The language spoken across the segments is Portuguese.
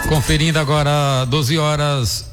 Conferindo agora 12 horas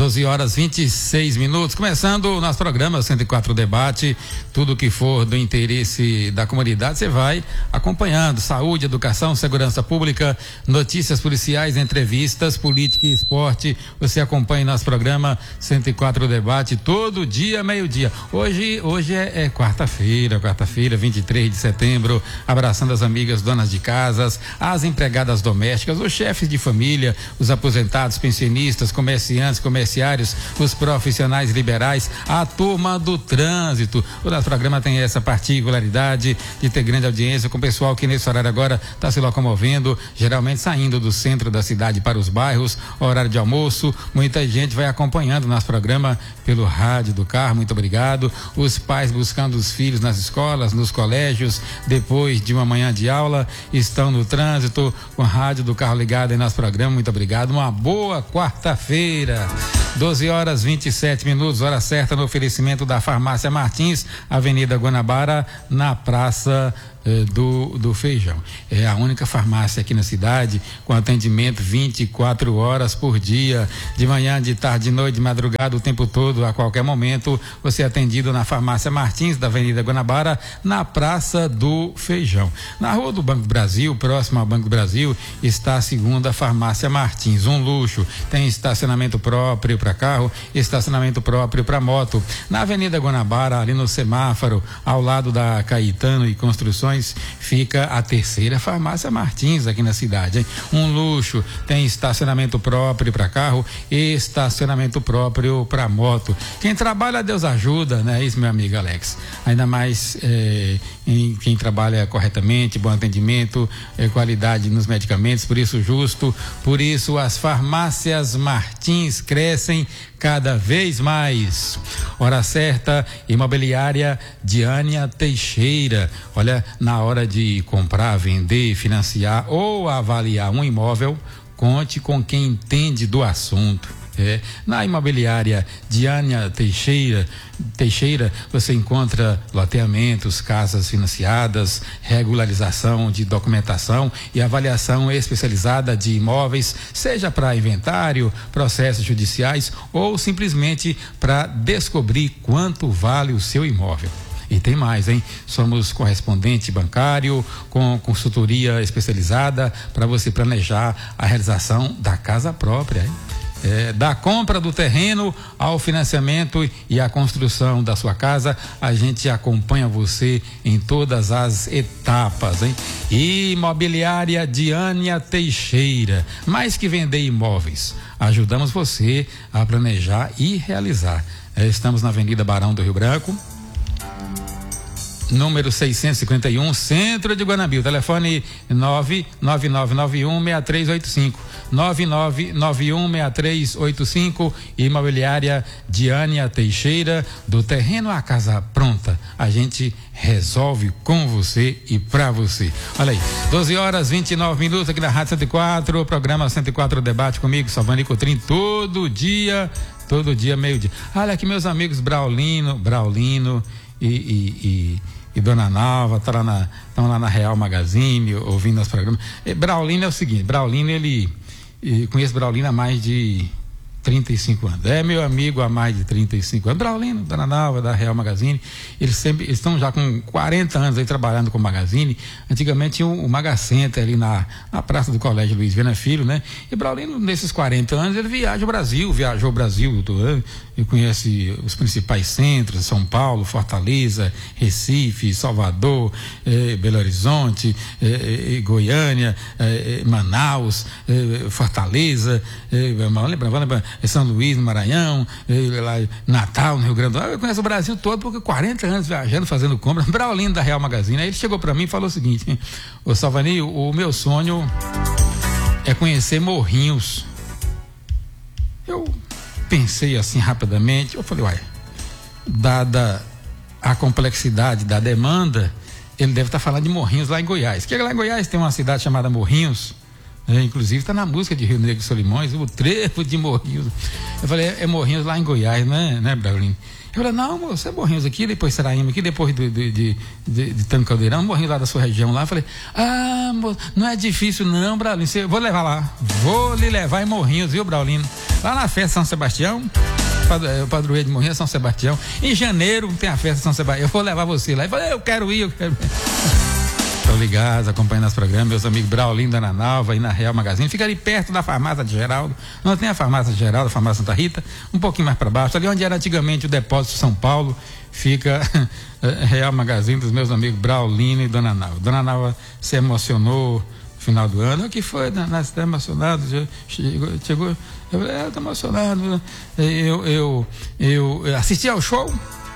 26 minutos, começando o nosso programa 104 Debate. Tudo que for do interesse da comunidade, você vai acompanhando: saúde, educação, segurança pública, notícias policiais, entrevistas, política e esporte. Você acompanha nosso programa 104 Debate todo dia, meio-dia. Hoje é quarta-feira, 23 de setembro. Abraçando as amigas donas de casas, as empregadas domésticas, os chefes de família, os aposentados, pensionistas, comerciantes, os profissionais liberais, a turma do trânsito. O nosso programa tem essa particularidade de ter grande audiência com o pessoal que nesse horário agora está se locomovendo, geralmente saindo do centro da cidade para os bairros, horário de almoço. Muita gente vai acompanhando o nosso programa pelo rádio do carro, muito obrigado. Os pais buscando os filhos nas escolas, nos colégios, depois de uma manhã de aula, estão no trânsito com o rádio do carro ligado em nosso programa, muito obrigado. Uma boa quarta-feira. 12 horas 27 minutos, hora certa, no oferecimento da Farmácia Martins, Avenida Guanabara, na Praça do Feijão. É a única farmácia aqui na cidade com atendimento 24 horas por dia, de manhã, de tarde, de noite, de madrugada, o tempo todo, a qualquer momento. Você é atendido na Farmácia Martins, da Avenida Guanabara, na Praça do Feijão. Na Rua do Banco do Brasil, próximo ao Banco do Brasil, está a segunda Farmácia Martins, um luxo. Tem estacionamento próprio para carro, estacionamento próprio para moto. Na Avenida Guanabara, ali no semáforo, ao lado da Caetano e Construções, fica a terceira Farmácia Martins aqui na cidade, hein? Um luxo, tem estacionamento próprio para carro e estacionamento próprio para moto. Quem trabalha, Deus ajuda, né? Isso, meu amigo Alex. Ainda mais em quem trabalha corretamente, bom atendimento, qualidade nos medicamentos, por isso justo, por isso as farmácias Martins crescem cada vez mais. Hora certa, Imobiliária Diânia Teixeira. Olha, na hora de comprar, vender, financiar ou avaliar um imóvel, conte com quem entende do assunto. Na Imobiliária Diânia Teixeira, você encontra loteamentos, casas financiadas, regularização de documentação e avaliação especializada de imóveis, seja para inventário, processos judiciais ou simplesmente para descobrir quanto vale o seu imóvel. E tem mais, hein? Somos correspondente bancário com consultoria especializada para você planejar a realização da casa própria, hein? Da compra do terreno ao financiamento e à construção da sua casa, a gente acompanha você em todas as etapas, hein? Imobiliária Diânia Teixeira, mais que vender imóveis, ajudamos você a planejar e realizar. Estamos na Avenida Barão do Rio Branco, número 651, Centro de Guanambi. O telefone 999916385. 99916385. Imobiliária Diânia Teixeira, do terreno à casa pronta. A gente resolve com você e pra você. Olha aí, 12 horas 29 minutos aqui na Rádio 104, programa 104 Debate comigo, Salvani Cotrim, todo dia, meio-dia. Olha aqui meus amigos Braulino e Dona Nalva, estão lá na Real Magazine, ouvindo nosso programa. Braulino é o seguinte, conheço Braulino há mais de 35 anos. É meu amigo há mais de 35 anos. Braulino, Dona Nalva, da Real Magazine, eles estão já com 40 anos aí trabalhando com o Magazine. Antigamente tinha o Magacenter ali na Praça do Colégio Luiz Viana Filho, né? E Braulino, nesses 40 anos, ele viajou o Brasil, e conhece os principais centros, São Paulo, Fortaleza, Recife, Salvador, Belo Horizonte, Goiânia, Manaus, Fortaleza, vamos lembrar, São Luís, no Maranhão, Natal, no Rio Grande do Sul. Eu conheço o Brasil todo, porque 40 anos viajando, fazendo compras. Braulino da Real Magazine. Aí ele chegou para mim e falou o seguinte: ô Salvani, o meu sonho é conhecer Morrinhos. Eu pensei assim rapidamente, eu falei, dada a complexidade da demanda, ele deve estar falando de Morrinhos lá em Goiás. Que lá em Goiás tem uma cidade chamada Morrinhos, Inclusive está na música de Rio Negro e Solimões, o trevo de Morrinhos. Eu falei, é Morrinhos lá em Goiás, né, Braulino? Eu falei, não, moço, é Morrinhos aqui, depois Saraíma aqui, depois de Tanto Caldeirão, Morrinhos lá da sua região lá. Eu falei, moço, não é difícil não, Braulino, vou levar lá, vou lhe levar em Morrinhos, viu, Braulino? Lá na festa São Sebastião, o padroeiro de Morrinhos, São Sebastião. Em janeiro tem a festa São Sebastião, eu vou levar você lá. Eu falei, eu quero ir. Estão ligados, acompanhando os programas, meus amigos Braulino, Dona Nalva, aí na Real Magazine, fica ali perto da farmácia de Geraldo. Não tem a farmácia de Geraldo, a farmácia Santa Rita, um pouquinho mais para baixo, ali onde era antigamente o depósito São Paulo, fica Real Magazine dos meus amigos Braulino e Dona Nalva. Dona Nalva se emocionou no final do ano. O que foi, Dona Nalva? Você está emocionado? Chegou, eu estou emocionado. Eu assisti ao show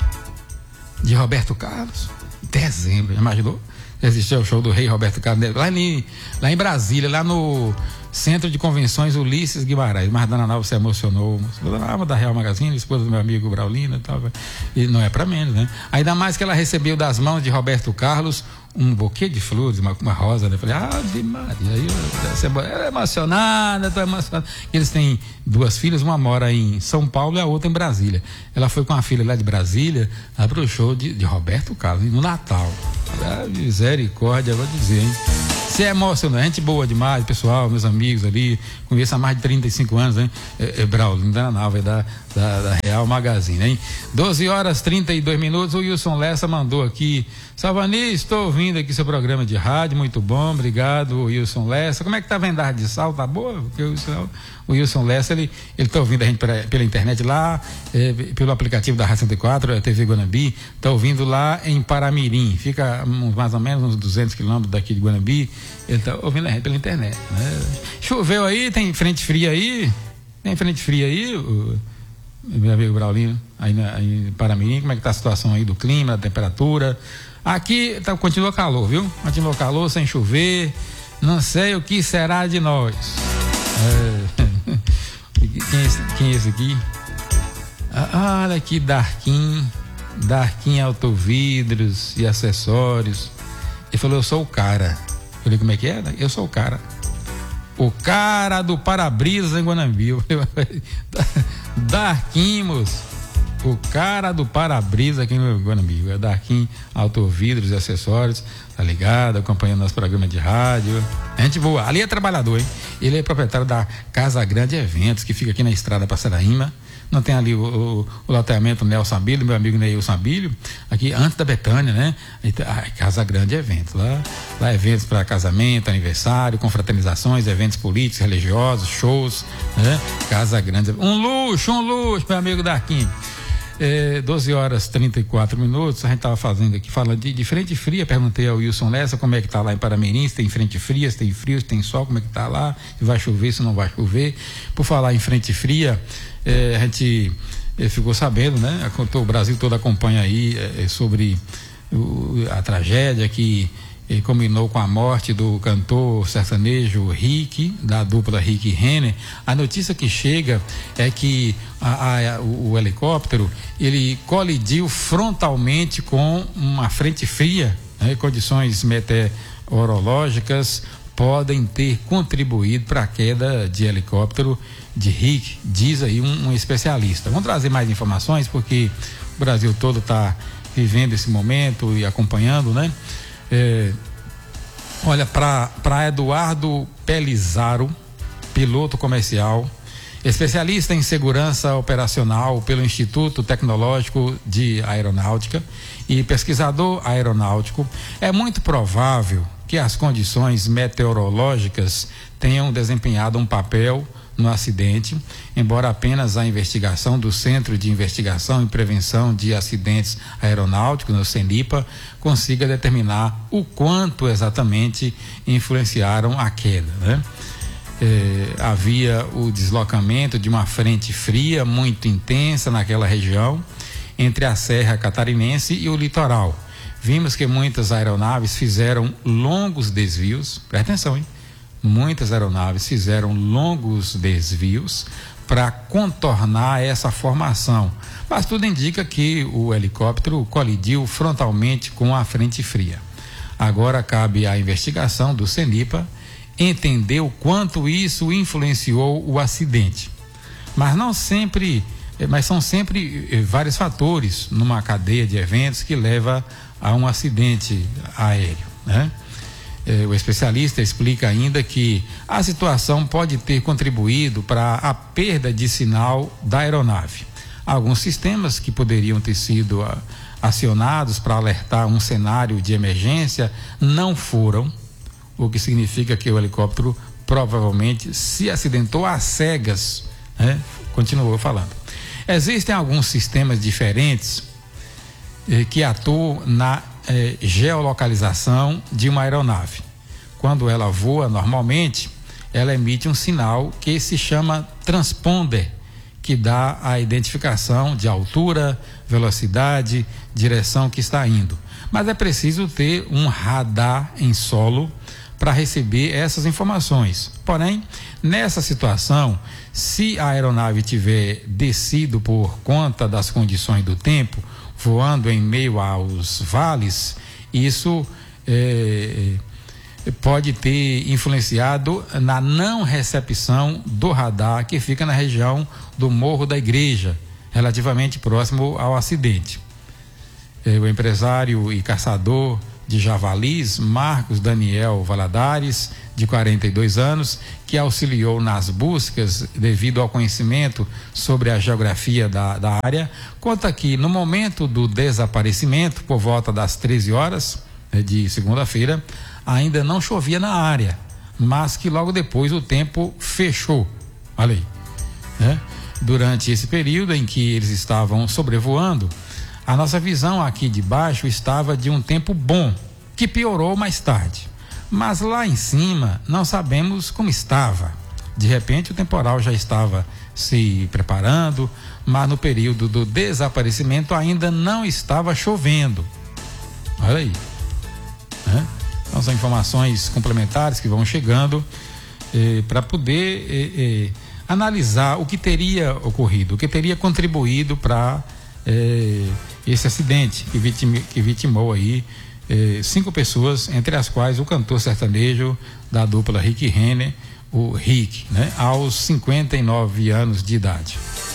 de Roberto Carlos, em dezembro, imaginou? Assistiu ao show do rei Roberto Carlos, lá em Brasília, lá no Centro de Convenções Ulisses Guimarães. Mas Dona Nalva se emocionou. Dona Nalva da Real Magazine, esposa do meu amigo Braulino e tal. E não é para menos, né? Ainda mais que ela recebeu das mãos de Roberto Carlos um buquê de flores, uma rosa, né? Eu falei, de Maria. Aí eu emocionada, estou emocionada. Eles têm 2 filhas, uma mora em São Paulo e a outra em Brasília. Ela foi com a filha lá de Brasília para o show de Roberto Carlos, no Natal. Misericórdia, vou dizer, hein? Você é emocionante, boa demais, pessoal, meus amigos ali, conheço há mais de 35 anos, hein? Braulino, Dona Nalva, da Real Magazine, hein? 12h32, o Wilson Lessa mandou aqui, Salvani, estou ouvindo aqui seu programa de rádio, muito bom, obrigado, Wilson Lessa. Como é que tá a vendagem de sal, tá boa? Porque o Wilson Lessa, ele tá ouvindo a gente pela internet lá, pelo aplicativo da Rádio 104, a TV Guanambi, tá ouvindo lá em Paramirim, fica mais ou menos uns 200 quilômetros daqui de Guanambi, ele tá ouvindo a gente pela internet, né? Choveu aí, tem frente fria aí, meu amigo Braulino, aí em Paramirim, como é que tá a situação aí do clima, da temperatura? Aqui continua calor, viu? Continua calor, sem chover, não sei o que será de nós. Quem é esse aqui? Olha aqui, Darquim Autovidros e Acessórios. Ele falou, eu sou o cara. Eu falei, como é que é? Eu sou o cara. O cara do para-brisa em Guanambi. Darquimos. O cara do para-brisa aqui no Guanambi. É Darquim Autovidros e Acessórios. Tá ligado? Acompanhando nosso programa de rádio. Gente boa. Ali é trabalhador, hein? Ele é proprietário da Casa Grande Eventos, que fica aqui na estrada para Saraíma. Não tem ali o loteamento Nelson Abílio, meu amigo Neilson Abílio, aqui antes da Betânia, né? Casa Grande Eventos. Lá eventos para casamento, aniversário, confraternizações, eventos políticos, religiosos, shows, né? Casa Grande. Um luxo, meu amigo Darquim. 12h34, a gente estava fazendo aqui, falando de frente fria, perguntei ao Wilson Lessa como é que tá lá em Paramirim, se tem frente fria, se tem frio, se tem sol, como é que tá lá, se vai chover, se não vai chover. Por falar em frente fria, a gente ficou sabendo, né? O Brasil todo acompanha aí sobre a tragédia que combinou com a morte do cantor sertanejo Rick, da dupla Rick e Renner. A notícia que chega é que o helicóptero ele colidiu frontalmente com uma frente fria, né? Condições meteorológicas podem ter contribuído para a queda de helicóptero de Rick, diz aí um especialista. Vamos trazer mais informações porque o Brasil todo está vivendo esse momento e acompanhando, né? Olha, para Eduardo Pelizaro, piloto comercial, especialista em segurança operacional pelo Instituto Tecnológico de Aeronáutica e pesquisador aeronáutico, é muito provável que as condições meteorológicas tenham desempenhado um papel no acidente, embora apenas a investigação do Centro de Investigação e Prevenção de Acidentes Aeronáuticos, no CENIPA, consiga determinar o quanto exatamente influenciaram a queda, né? Havia o deslocamento de uma frente fria muito intensa naquela região, entre a Serra Catarinense e o litoral. Vimos que muitas aeronaves fizeram longos desvios, presta atenção, hein? Muitas aeronaves fizeram longos desvios para contornar essa formação, mas tudo indica que o helicóptero colidiu frontalmente com a frente fria. Agora cabe a investigação do CENIPA entender o quanto isso influenciou o acidente. Mas são sempre vários fatores numa cadeia de eventos que leva a um acidente aéreo, né? O especialista explica ainda que a situação pode ter contribuído para a perda de sinal da aeronave. Alguns sistemas que poderiam ter sido acionados para alertar um cenário de emergência não foram, o que significa que o helicóptero provavelmente se acidentou às cegas, né? Continuou falando. Existem alguns sistemas diferentes que atuam na geolocalização de uma aeronave. Quando ela voa normalmente, ela emite um sinal que se chama transponder, que dá a identificação de altura, velocidade, direção que está indo. Mas é preciso ter um radar em solo para receber essas informações. Porém, nessa situação, se a aeronave tiver descido por conta das condições do tempo, voando em meio aos vales, isso pode ter influenciado na não recepção do radar que fica na região do Morro da Igreja, relativamente próximo ao acidente. O empresário e caçador de javalis, Marcos Daniel Valadares, de 42 anos, que auxiliou nas buscas devido ao conhecimento sobre a geografia da área, conta que no momento do desaparecimento, por volta das 13 horas de segunda-feira, ainda não chovia na área, mas que logo depois o tempo fechou. Olha aí, né? Durante esse período em que eles estavam sobrevoando, a nossa visão aqui de baixo estava de um tempo bom, que piorou mais tarde. Mas lá em cima não sabemos como estava. De repente o temporal já estava se preparando, mas no período do desaparecimento ainda não estava chovendo. Olha aí, né? Então são informações complementares que vão chegando para poder analisar o que teria ocorrido, o que teria contribuído para esse acidente que vitimou aí 5 pessoas, entre as quais o cantor sertanejo da dupla Rick Renner, o Rick, né, aos 59 anos de idade.